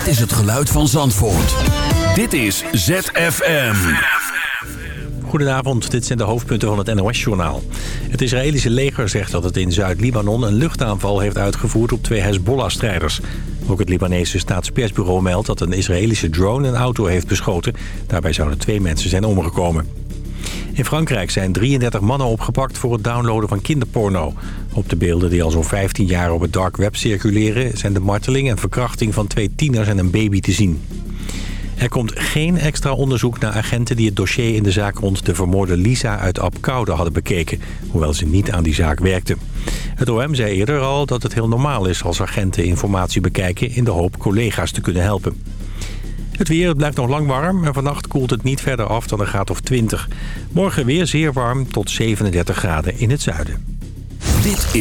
is het geluid van Zandvoort. Dit is ZFM. Goedenavond, dit zijn de hoofdpunten van het NOS-journaal. Het Israëlische leger zegt dat het in Zuid-Libanon een luchtaanval heeft uitgevoerd op 2 Hezbollah-strijders. Ook het Libanese staatspersbureau meldt dat een Israëlische drone een auto heeft beschoten. Daarbij zouden 2 mensen zijn omgekomen. In Frankrijk zijn 33 mannen opgepakt voor het downloaden van kinderporno. Op de beelden die al zo'n 15 jaar op het dark web circuleren zijn de marteling en verkrachting van 2 tieners en een baby te zien. Er komt geen extra onderzoek naar agenten die het dossier in de zaak rond de vermoorde Lisa uit Apkoude hadden bekeken, hoewel ze niet aan die zaak werkte. Het OM zei eerder al dat het heel normaal is als agenten informatie bekijken in de hoop collega's te kunnen helpen. Het weer, het blijft nog lang warm en vannacht koelt het niet verder af dan een graad of 20. Morgen weer zeer warm tot 37 graden in het zuiden. Dit